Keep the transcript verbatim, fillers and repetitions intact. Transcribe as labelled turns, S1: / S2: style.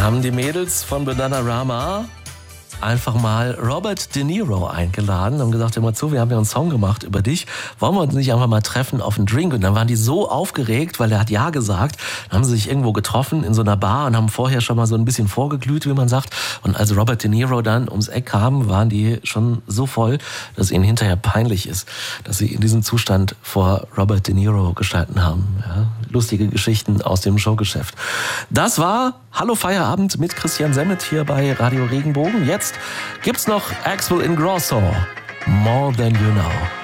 S1: haben die Mädels von Bananarama einfach mal Robert De Niro eingeladen und gesagt, hör mal zu, wir haben ja einen Song gemacht über dich, wollen wir uns nicht einfach mal treffen auf einen Drink? Und dann waren die so aufgeregt, weil er hat ja gesagt, dann haben sie sich irgendwo getroffen in so einer Bar und haben vorher schon mal so ein bisschen vorgeglüht, wie man sagt. Und als Robert De Niro dann ums Eck kam, waren die schon so voll, dass ihnen hinterher peinlich ist, dass sie in diesem Zustand vor Robert De Niro gestanden haben. Ja, lustige Geschichten aus dem Showgeschäft. Das war Hallo Feierabend mit Christian Semmet hier bei Radio Regenbogen. Jetzt gibt's noch Axel Ingrosso, More Than You Know.